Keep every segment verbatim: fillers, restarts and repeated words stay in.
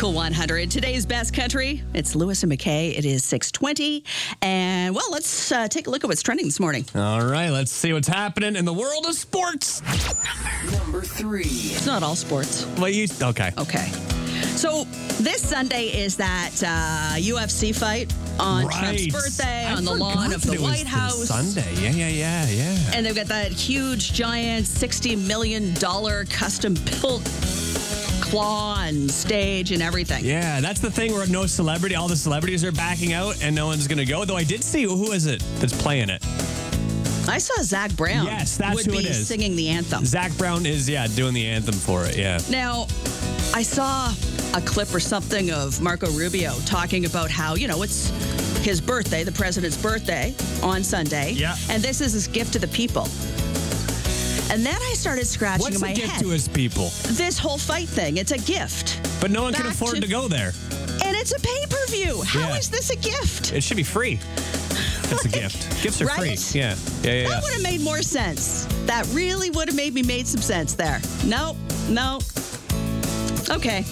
Cool one hundred. Today's best country. It's Lewis and McKay. It is six twenty. And, well, let's uh, take a look at what's trending this morning. All right, let's see what's happening in the world of sports. Number three. It's not all sports. Well, you, okay. Okay. So this Sunday is that uh, U F C fight on Right. Trump's birthday I on the forgot lawn of that the it was White this House. Sunday. Yeah, yeah, yeah, yeah. And they've got that huge, giant, sixty million dollars custom-built claw and stage and everything. Yeah, that's the thing where no celebrity, all the celebrities are backing out and no one's going to go. Though I did see, who is it that's playing it? I saw Zach Brown Yes, that's would who be it is. singing the anthem. Zach Brown is, yeah, doing the anthem for it, yeah. Now, I saw a clip or something of Marco Rubio talking about how, you know, it's his birthday, the president's birthday, on Sunday. Yeah. And this is his gift to the people. And then I started scratching What's in my a gift head. to his people? This whole fight thing, it's a gift. But no one can Back afford to- to go there. And it's a pay-per-view. How is Yeah. this a gift? It should be free. It's a Like, gift. Gifts are right? free. Yeah, yeah, yeah. yeah. That would have made more sense. That really would have made me made some sense there. No, no. Okay.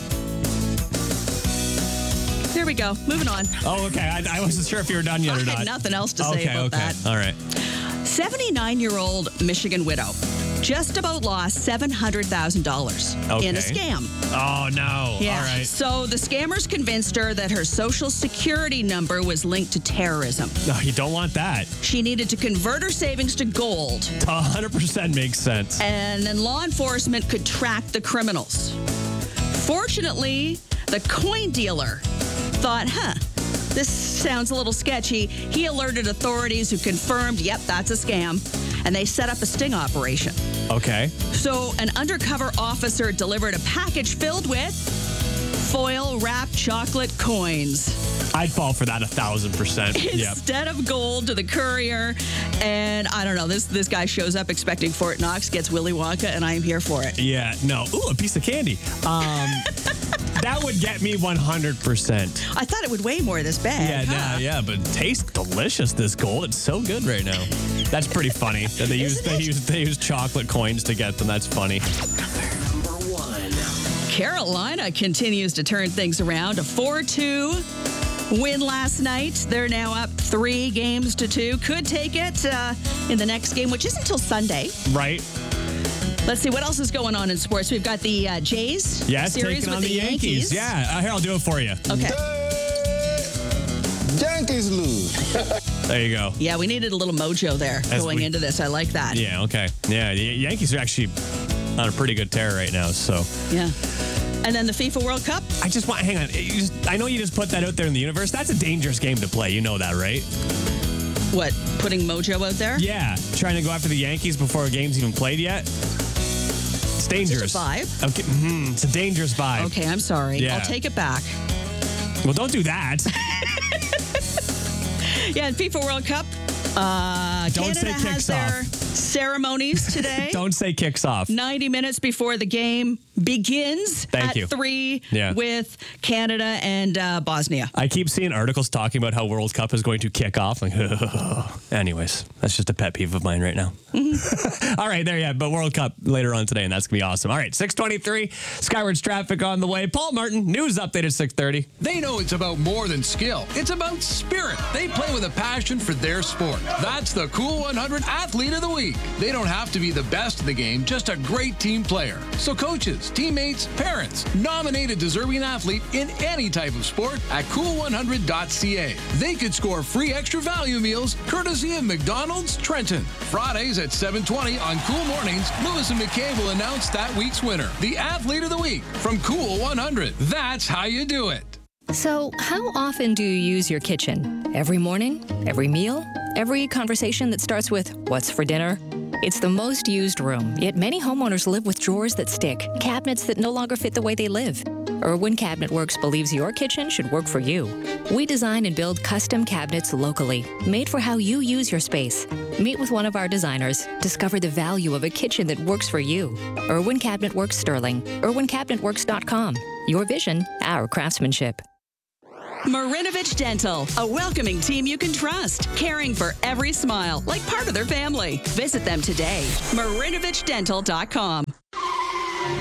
Here we go. Moving on. Oh, okay. I, I wasn't sure if you were done yet I or had not. nothing else to say okay, about okay. that. All right. seventy-nine-year-old Michigan widow just about lost seven hundred thousand dollars Okay. in a scam. Oh, no. Yeah. All right. So the scammers convinced her that her social security number was linked to terrorism. No, you don't want that. She needed to convert her savings to gold, one hundred percent makes sense. and then law enforcement could track the criminals. Fortunately, the coin dealer thought, huh, this sounds a little sketchy. He alerted authorities who confirmed, yep, that's a scam. And they set up a sting operation. Okay. So an undercover officer delivered a package filled with foil-wrapped chocolate coins I'd fall for that a thousand percent. Yep. instead of gold to the courier. And I don't know, this this guy shows up expecting Fort Knox, gets Willy Wonka, and I am here for it. Yeah. No. Ooh, a piece of candy. Um, that would get me one hundred percent. I thought it would weigh more this Yeah, bag. huh? nah, yeah, but it tastes delicious. This gold, it's so good right now. That's pretty funny that they use Isn't they it? use they use chocolate coins to get them. That's funny. Number one. Carolina continues to turn things around. A four two win last night. They're now up three games to two. Could take it uh, in the next game, which isn't until Sunday. Right? Let's see what else is going on in sports. We've got the uh, Jays Yes, series taking with on the, the Yankees. Yeah, uh, here I'll do it for you. Okay. Yankees lose. There you go. Yeah, we needed a little mojo there As going we- into this. I like that. Yeah. Okay. Yeah, the Yankees are actually on a pretty good tear right now. So Yeah. And then the FIFA World Cup. I just want. Hang on. You just, I know you just put that out there in the universe. That's a dangerous game to play. You know that, right? What? Putting mojo out there? Yeah, trying to go after the Yankees before a game's even played yet. It's dangerous. vibe. Okay, mhm, it's a dangerous vibe. Okay, I'm sorry. Yeah. I'll take it back. Well, don't do that. Yeah, and FIFA World Cup. Uh, Don't Canada say has kicks their off. ceremonies today. Don't say kicks off. ninety minutes before the game begins Thank at you. three Yeah. with Canada and uh, Bosnia. I keep seeing articles talking about how World Cup is going to kick off. Like, anyways, that's just a pet peeve of mine right now. All right, there, yeah. But World Cup later on today, and that's gonna be awesome. All right, six twenty-three. Skywards traffic on the way. Paul Martin, news update at six thirty. They know it's about more than skill. It's about spirit. They play with a passion for their sport. That's the Cool one hundred Athlete of the Week. They don't have to be the best in the game, just a great team player. So coaches, teammates, parents, nominate a deserving athlete in any type of sport at cool one hundred dot c a. They could score free extra value meals courtesy of McDonald's Trenton. Fridays at seven twenty on Cool Mornings, Lewis and McKay will announce that week's winner, the Athlete of the Week from Cool one hundred. That's how you do it. So, how often do you use your kitchen? Every morning? Every meal? Every conversation that starts with, "What's for dinner?" It's the most used room, yet many homeowners live with drawers that stick, cabinets that no longer fit the way they live. Irwin Cabinet Works believes your kitchen should work for you. We design and build custom cabinets locally, made for how you use your space. Meet with one of our designers. Discover the value of a kitchen that works for you. Irwin Cabinet Works Sterling. irwin cabinet works dot com. Your vision, our craftsmanship. Marinovich Dental, a welcoming team you can trust, caring for every smile like part of their family. Visit them today. marinovich dental dot com.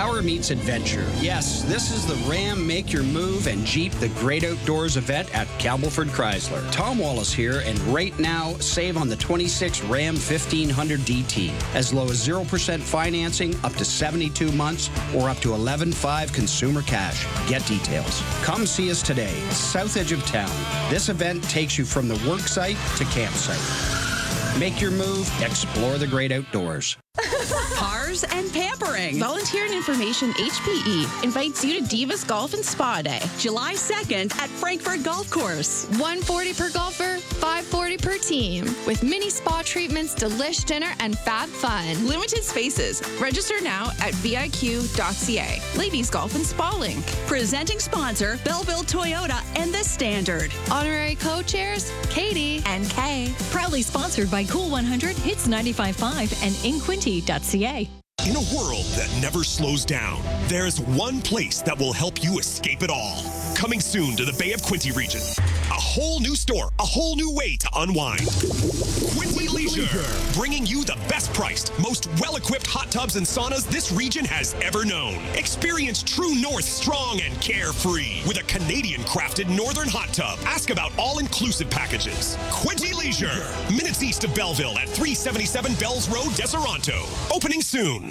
Power meets adventure. Yes, this is the Ram Make Your Move and Jeep The Great Outdoors event at Campbellford Chrysler. Tom Wallace here, and right now, save on the twenty-six Ram fifteen hundred D T. As low as zero percent financing, up to seventy-two months, or up to eleven point five consumer cash. Get details. Come see us today, south edge of town. This event takes you from the work site to campsite. Make your move, explore the great outdoors. Cars and pampering. Volunteer and Information H P E invites you to Divas Golf and Spa Day. July second at Frankfurt Golf Course. one forty per golfer, five forty per team. With mini spa treatments, delish dinner, and fab fun. Limited spaces. Register now at V I Q dot C A. Ladies Golf and Spa Link. Presenting sponsor, Belleville Toyota and The Standard. Honorary co-chairs, Katie and Kay. Proudly sponsored by Cool one hundred, Hits ninety-five point five, and Inquinty dot C A. In a world that never slows down, there's one place that will help you escape it all. Coming soon to the Bay of Quinte region. A whole new store, a whole new way to unwind. Quinte Leisure, bringing you the best priced, most well-equipped hot tubs and saunas this region has ever known. Experience True North strong and carefree with a Canadian-crafted northern hot tub. Ask about all-inclusive packages. Quinte Leisure, minutes east of Belleville at three seventy-seven Bells Road, Deseronto. Opening soon.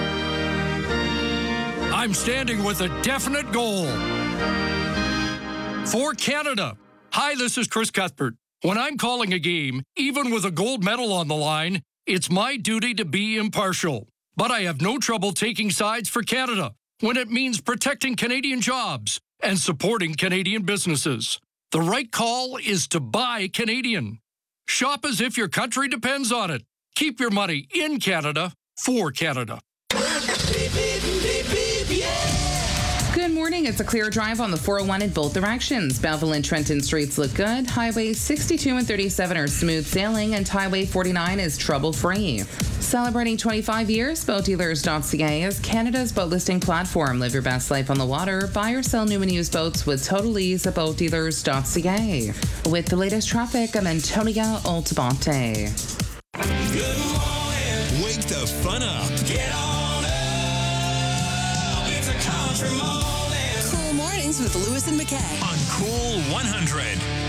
I'm standing with a definite goal. For Canada. Hi, this is Chris Cuthbert. When I'm calling a game, even with a gold medal on the line, it's my duty to be impartial. But I have no trouble taking sides for Canada when it means protecting Canadian jobs and supporting Canadian businesses. The right call is to buy Canadian. Shop as if your country depends on it. Keep your money in Canada for Canada. Good morning. It's a clear drive on the four oh one in both directions. Belleville and Trenton streets look good. Highway sixty-two and thirty-seven are smooth sailing, and Highway forty-nine is trouble-free. Celebrating twenty-five years, boat dealers dot C A is Canada's boat listing platform. Live your best life on the water. Buy or sell new and used boats with total ease at boat dealers dot C A. With the latest traffic, I'm Antonia Altabante. Good morning. Wake the fun up. Get on up. It's a country morning. Cool Mornings with Lewis and McKay On Cool one hundred.